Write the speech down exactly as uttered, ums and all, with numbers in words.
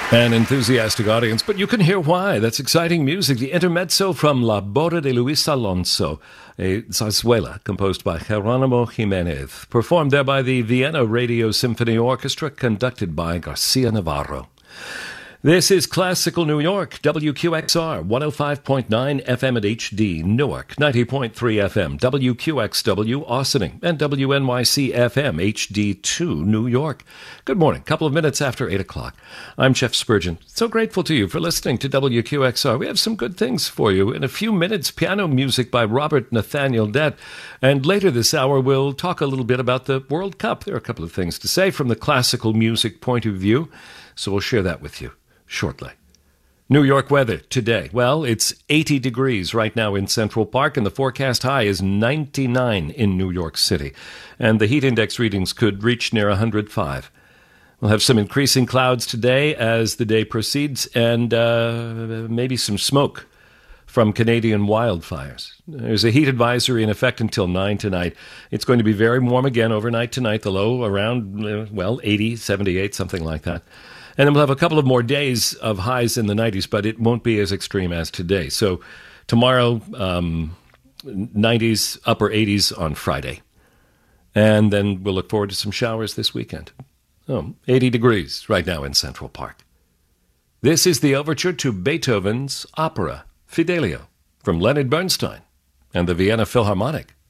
An enthusiastic audience, but you can hear why. That's exciting music. The intermezzo from La Boda de Luis Alonso, a zarzuela composed by Geronimo Jimenez, performed there by the Vienna Radio Symphony Orchestra, conducted by Garcia Navarro. This is Classical New York, W Q X R, one oh five point nine F M at H D, Newark, ninety point three F M, W Q X W, Austining, and W N Y C F M, H D two, New York. Good morning, couple of minutes after eight o'clock. I'm Jeff Spurgeon. So grateful to you for listening to W Q X R. We have some good things for you. In a few minutes, piano music by Robert Nathaniel Dett. And later this hour, we'll talk a little bit about the World Cup. There are a couple of things to say from the classical music point of view, so we'll share that with you shortly. New York weather today. Well, it's eighty degrees right now in Central Park, and the forecast high is ninety-nine in New York City. And the heat index readings could reach near one hundred five. We'll have some increasing clouds today as the day proceeds, and uh, maybe some smoke from Canadian wildfires. There's a heat advisory in effect until nine tonight. It's going to be very warm again overnight tonight, the low around, well, eighty, seventy-eight, something like that. And then we'll have a couple of more days of highs in the nineties, but it won't be as extreme as today. So tomorrow, um, nineties, upper eighties on Friday. And then we'll look forward to some showers this weekend. Oh, eighty degrees right now in Central Park. This is the overture to Beethoven's opera, Fidelio, from Leonard Bernstein and the Vienna Philharmonic.